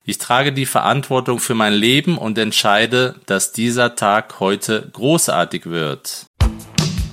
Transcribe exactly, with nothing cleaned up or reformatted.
Ich trage die Verantwortung für mein Leben und entscheide, dass dieser Tag heute großartig wird.